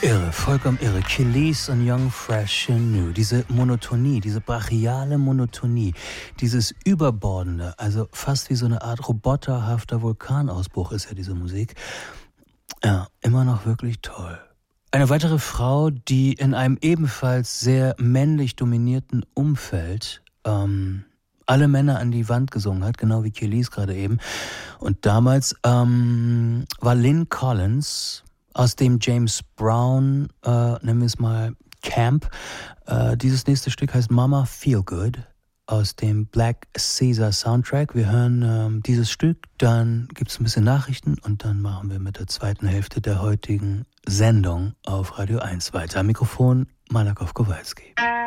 Irre, vollkommen irre. Kelis und Young, Fresh and New. Diese Monotonie, diese brachiale Monotonie, dieses Überbordende, also fast wie so eine Art roboterhafter Vulkanausbruch ist ja diese Musik. Ja, immer noch wirklich toll. Eine weitere Frau, die in einem ebenfalls sehr männlich dominierten Umfeld alle Männer an die Wand gesungen hat, genau wie Kelis gerade eben. Und damals war Lynn Collins aus dem James Brown, nennen wir es mal, Camp. Dieses nächste Stück heißt Mama Feel Good aus dem Black Caesar Soundtrack. Wir hören dieses Stück, dann gibt es ein bisschen Nachrichten und dann machen wir mit der zweiten Hälfte der heutigen Sendung auf Radio 1 weiter. Am Mikrofon Malakow Kowalski.